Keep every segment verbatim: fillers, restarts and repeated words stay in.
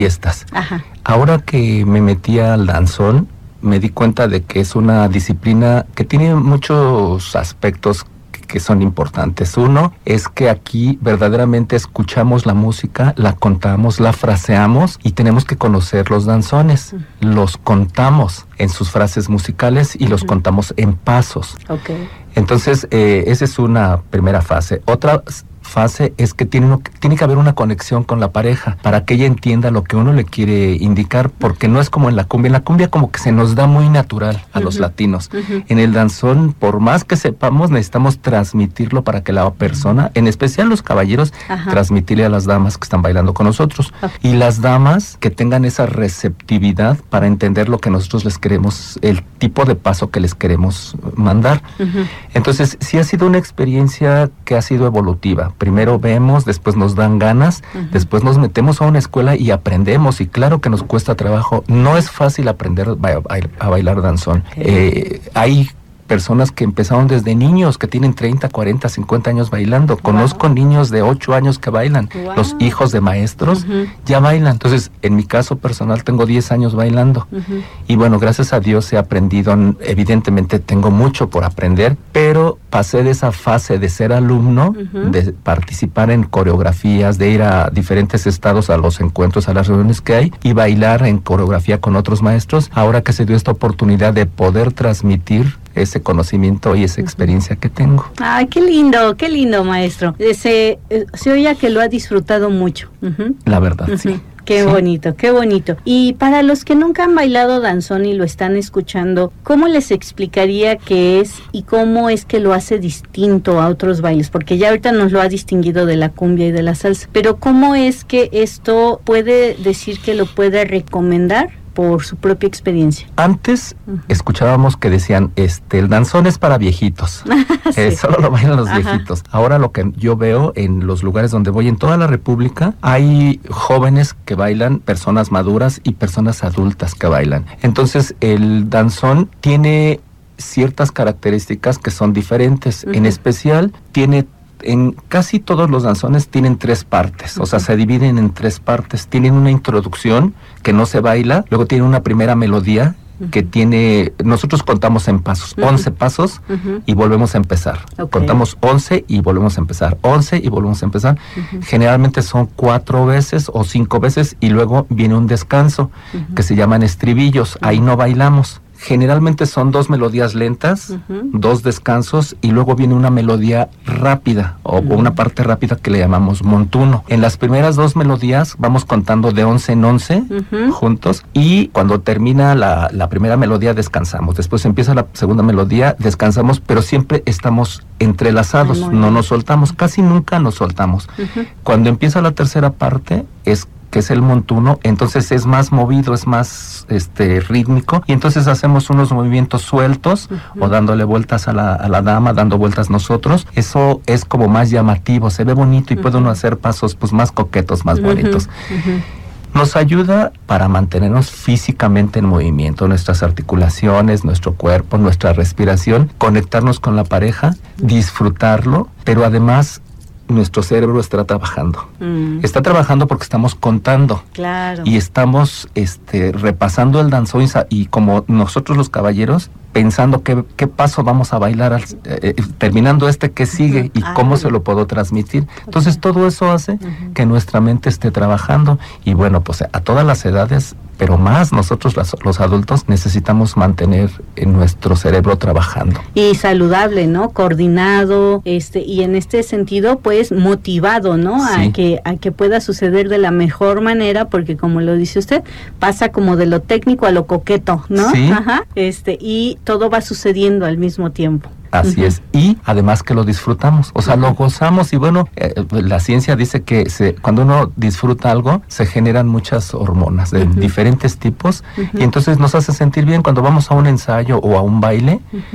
fiestas. Ajá. Ahora que me metí al danzón, me di cuenta de que es una disciplina que tiene muchos aspectos que son importantes. Uno es que aquí verdaderamente escuchamos la música, la contamos, la fraseamos y tenemos que conocer los danzones. Uh-huh. Los contamos en sus frases musicales y uh-huh. los contamos en pasos. Okay. Entonces, eh, esa es una primera fase. Otra fase es que tiene, tiene que haber una conexión con la pareja para que ella entienda lo que uno le quiere indicar, porque no es como en la cumbia. En la cumbia como que se nos da muy natural a uh-huh. los latinos. Uh-huh. En el danzón, por más que sepamos, necesitamos transmitirlo para que la persona, en especial los caballeros, uh-huh. transmitirle a las damas que están bailando con nosotros. Okay. Y las damas que tengan esa receptividad para entender lo que nosotros les queremos, el tipo de paso que les queremos mandar. Uh-huh. Entonces, sí ha sido una experiencia que ha sido evolutiva. Primero vemos, después nos dan ganas, uh-huh. después nos metemos a una escuela y aprendemos, y claro que nos cuesta trabajo. No es fácil aprender ba- a bailar danzón. Okay. Eh, hay personas que empezaron desde niños, que tienen treinta, cuarenta, cincuenta años bailando. Wow. Conozco niños de ocho años que bailan. Wow. Los hijos de maestros uh-huh. ya bailan. Entonces, en mi caso personal, tengo diez años bailando. Uh-huh. Y bueno, gracias a Dios he aprendido. Evidentemente tengo mucho por aprender, pero pasé de esa fase de ser alumno, uh-huh. de participar en coreografías, de ir a diferentes estados, a los encuentros, a las reuniones que hay, y bailar en coreografía con otros maestros. Ahora que se dio esta oportunidad de poder transmitir ese conocimiento y esa experiencia que tengo. Ay, qué lindo, qué lindo, maestro. Se, se oía que lo ha disfrutado mucho. Uh-huh. La verdad, uh-huh. sí. Qué sí. bonito, qué bonito. Y para los que nunca han bailado danzón y lo están escuchando, ¿cómo les explicaría qué es y cómo es que lo hace distinto a otros bailes? Porque ya ahorita nos lo ha distinguido de la cumbia y de la salsa, pero ¿cómo es que esto puede decir que lo puede recomendar por su propia experiencia? Antes uh-huh. escuchábamos que decían, este, el danzón es para viejitos. sí. eh, solo lo bailan los Ajá. viejitos. Ahora lo que yo veo en los lugares donde voy, en toda la República, hay jóvenes que bailan, personas maduras y personas adultas que bailan. Entonces, el danzón tiene ciertas características que son diferentes. Uh-huh. En especial, tiene en casi todos los danzones tienen tres partes, uh-huh. o sea, se dividen en tres partes. Tienen una introducción que no se baila, luego tiene una primera melodía uh-huh. que tiene, nosotros contamos en pasos, uh-huh. once pasos uh-huh. y volvemos a empezar. Okay. Contamos once y volvemos a empezar, once y volvemos a empezar. Uh-huh. Generalmente son cuatro veces o cinco veces y luego viene un descanso uh-huh. que se llaman estribillos, uh-huh. ahí no bailamos. Generalmente son dos melodías lentas, uh-huh. dos descansos y luego viene una melodía rápida o uh-huh. una parte rápida que le llamamos montuno. En las primeras dos melodías vamos contando de once en once uh-huh. juntos, y cuando termina la, la primera melodía descansamos. Después empieza la segunda melodía, descansamos, pero siempre estamos entrelazados, Ay, no nos soltamos, casi nunca nos soltamos. Uh-huh. Cuando empieza la tercera parte es que es el montuno, entonces es más movido, es más este rítmico, y entonces hacemos unos movimientos sueltos uh-huh. o dándole vueltas a la, a la dama, dando vueltas nosotros. Eso es como más llamativo, se ve bonito y uh-huh. puede uno hacer pasos pues más coquetos, más uh-huh. bonitos. Uh-huh. Nos ayuda para mantenernos físicamente en movimiento, nuestras articulaciones, nuestro cuerpo, nuestra respiración, conectarnos con la pareja, disfrutarlo, pero además nuestro cerebro está trabajando. Mm. Está trabajando porque estamos contando. Claro. Y estamos este, repasando el danzón y como nosotros los caballeros, pensando qué, qué paso vamos a bailar, al, eh, terminando este, qué sigue uh-huh. y Ay. cómo se lo puedo transmitir. Entonces okay. todo eso hace uh-huh. que nuestra mente esté trabajando. Y bueno, pues a todas las edades, pero más nosotros las, los adultos necesitamos mantener en nuestro cerebro trabajando. Y saludable, ¿no? Coordinado, este, y en este sentido, pues, motivado, ¿no? Sí. A que, a que pueda suceder de la mejor manera, porque como lo dice usted, pasa como de lo técnico a lo coqueto, ¿no? Sí. Ajá. Este, y todo va sucediendo al mismo tiempo. Así uh-huh. es, y además que lo disfrutamos, o sea, uh-huh. lo gozamos, y bueno, eh, la ciencia dice que se, cuando uno disfruta algo, se generan muchas hormonas de uh-huh. diferentes tipos, uh-huh. y entonces nos hace sentir bien cuando vamos a un ensayo o a un baile, uh-huh.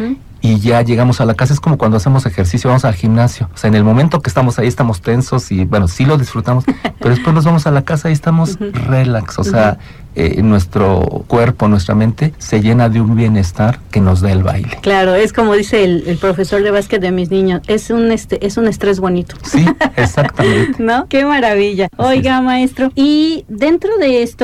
y ya llegamos a la casa. Es como cuando hacemos ejercicio, vamos al gimnasio. O sea, en el momento que estamos ahí estamos tensos y bueno, sí lo disfrutamos, pero después nos vamos a la casa y estamos uh-huh. relax. O sea, uh-huh. eh, nuestro cuerpo, nuestra mente se llena de un bienestar que nos da el baile. Claro, es como dice el, el profesor de básquet de mis niños, es un este es un estrés bonito. Sí, exactamente. ¿No? Qué maravilla. Oiga, maestro, y dentro de esto